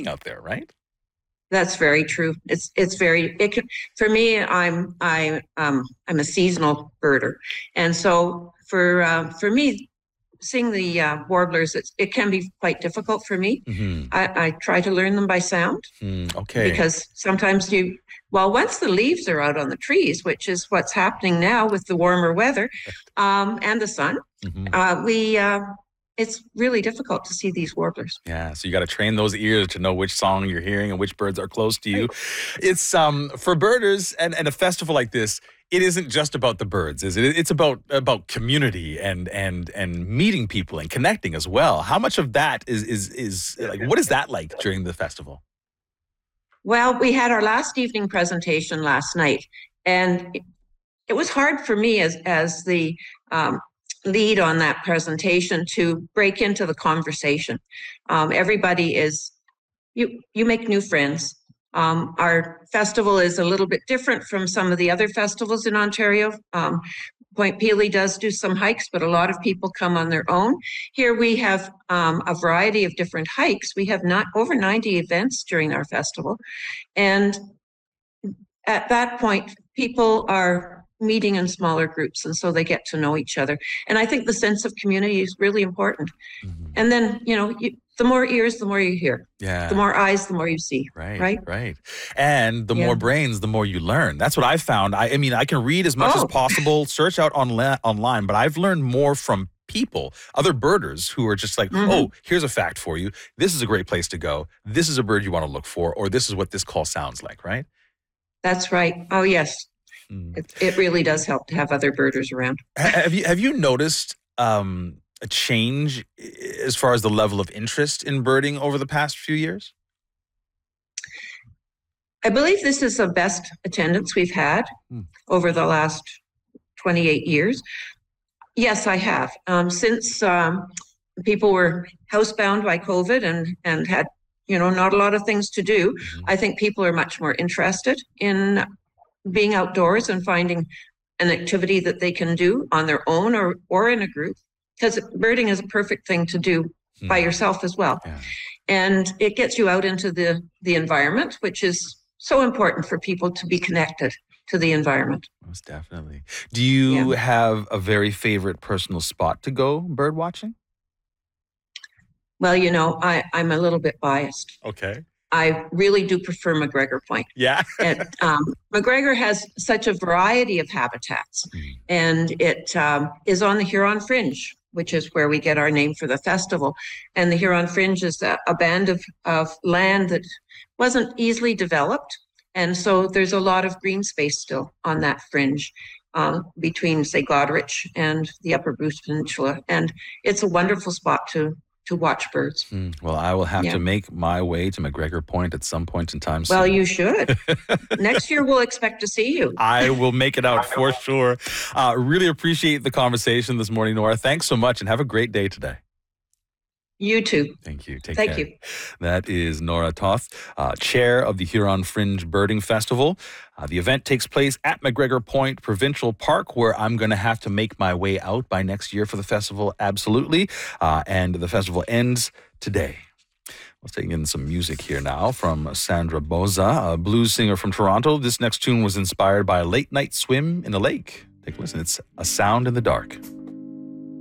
sing out there, right? That's very true. For me. I'm a seasonal birder, and so for me, seeing the warblers, it can be quite difficult for me. Mm-hmm. I try to learn them by sound Okay. because sometimes once the leaves are out on the trees, which is what's happening now with the warmer weather and the sun, it's really difficult to see these warblers. Yeah, so you got to train those ears to know which song you're hearing and which birds are close to you. It's for birders and a festival like this. It isn't just about the birds, is it? It's about community and meeting people and connecting as well. How much of that is like, what is that like during the festival? Well, we had our last evening presentation last night, and it was hard for me as the lead on that presentation to break into the conversation. Everybody you make new friends. Our festival is a little bit different from some of the other festivals in Ontario. Point Pelee does do some hikes, but a lot of people come on their own. Here we have a variety of different hikes. We have over 90 events during our festival. And at that point, people are meeting in smaller groups, and so they get to know each other. And I think the sense of community is really important. Mm-hmm. And then, the more ears, the more you hear. Yeah. The more eyes, the more you see. Right. And the more brains, the more you learn. That's what I've found. I mean, I can read as much as possible, search out online, but I've learned more from people, other birders who are just like, oh, here's a fact for you. This is a great place to go. This is a bird you want to look for, or this is what this call sounds like, right? That's right. Oh, yes. It really does help to have other birders around. Have you noticed a change as far as the level of interest in birding over the past few years? I believe this is the best attendance we've had over the last 28 years. Yes, I have. Since people were housebound by COVID and had, not a lot of things to do, I think people are much more interested in being outdoors and finding an activity that they can do on their own or in a group, because birding is a perfect thing to do by yourself as well. Yeah. And it gets you out into the environment, which is so important for people to be connected to the environment. Most definitely. Do you have a very favorite personal spot to go bird watching? Well, I'm a little bit biased. Okay. I really do prefer McGregor Point. Yeah. McGregor has such a variety of habitats, and it is on the Huron Fringe, which is where we get our name for the festival. And the Huron Fringe is a band of land that wasn't easily developed. And so there's a lot of green space still on that fringe between, say, Goderich and the Upper Bruce Peninsula. And it's a wonderful spot to watch birds. Well, I will have to make my way to McGregor Point at some point in time soon. Well, you should. Next year, we'll expect to see you. I will make it out for sure. Really appreciate the conversation this morning, Nora. Thanks so much, and have a great day today. You too. Thank you. Take care. Thank you. That is Nora Toth, chair of the Huron Fringe Birding Festival. The event takes place at McGregor Point Provincial Park, where I'm going to have to make my way out by next year for the festival, absolutely. And the festival ends today. Let's take in some music here now from Sandra Boza, a blues singer from Toronto. This next tune was inspired by a late night swim in a lake. Take a listen. It's A Sound in the Dark.